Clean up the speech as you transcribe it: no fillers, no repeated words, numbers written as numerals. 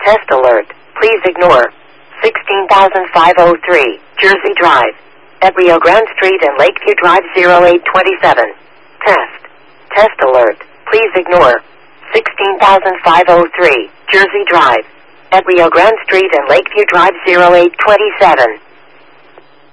Test alert. Please ignore. 16,503, Jersey Drive. At Rio Grande Street and Lakeview Drive 0827. Test. Test alert. Please ignore. 16,503, Jersey Drive. At Rio Grande Street and Lakeview Drive 0827.